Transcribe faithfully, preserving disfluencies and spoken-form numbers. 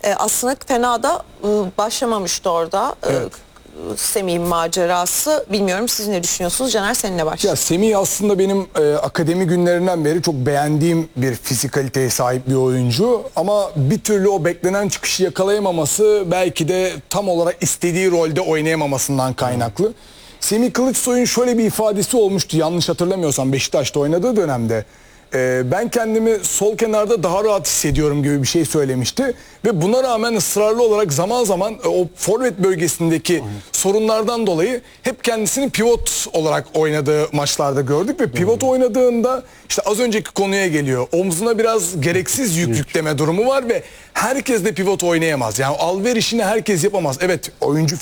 e, aslında fena da e, başlamamıştı orada. E, Evet. Semih'in macerası. Bilmiyorum, siz ne düşünüyorsunuz? Caner, seninle başlayalım. Ya Semih aslında benim e, akademi günlerinden beri çok beğendiğim bir fizikaliteye sahip bir oyuncu. Ama bir türlü o beklenen çıkışı yakalayamaması belki de tam olarak istediği rolde oynayamamasından kaynaklı. Hmm. Semih Kılıçsoy'un şöyle bir ifadesi olmuştu, yanlış hatırlamıyorsam Beşiktaş'ta oynadığı dönemde. E, ben kendimi sol kenarda daha rahat hissediyorum gibi bir şey söylemişti. Ve buna rağmen ısrarlı olarak zaman zaman e, o forvet bölgesindeki Aynen. sorunlardan dolayı hep kendisini pivot olarak oynadığı maçlarda gördük. Ve pivot Doğru. oynadığında işte az önceki konuya geliyor. Omzuna biraz gereksiz yük yükleme durumu var ve herkes de pivot oynayamaz. Yani alver işini herkes yapamaz. Evet, oyuncu